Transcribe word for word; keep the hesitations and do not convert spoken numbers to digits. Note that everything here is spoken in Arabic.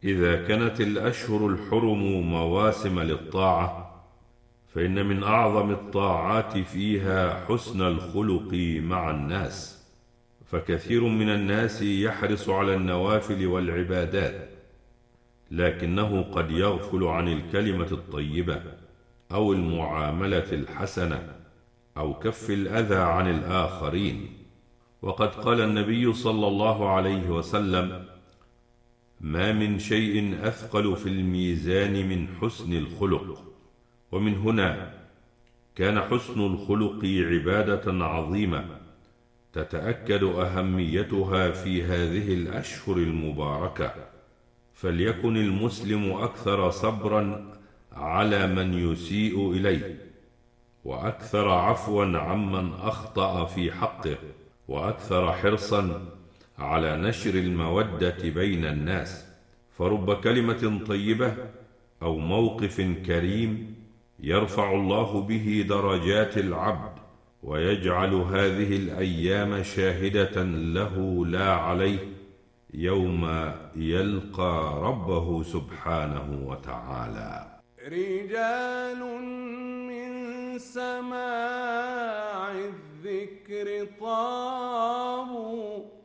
إذا كانت الأشهر الحرم مواسم للطاعة، فإن من أعظم الطاعات فيها حسن الخلق مع الناس، فكثير من الناس يحرص على النوافل والعبادات، لكنه قد يغفل عن الكلمة الطيبة أو المعاملة الحسنة أو كف الأذى عن الآخرين. وقد قال النبي صلى الله عليه وسلم: ما من شيء أثقل في الميزان من حسن الخلق. ومن هنا كان حسن الخلق عبادة عظيمة تتأكد أهميتها في هذه الأشهر المباركة، فليكن المسلم أكثر صبرا على من يسيء إليه، وأكثر عفوا عمن أخطأ في حقه، وأكثر حرصا على نشر المودة بين الناس. فرب كلمة طيبة أو موقف كريم يرفع الله به درجات العبد، ويجعل هذه الأيام شاهدة له لا عليه يوم يلقى ربه سبحانه وتعالى. رجال من سماع الذكر طابوا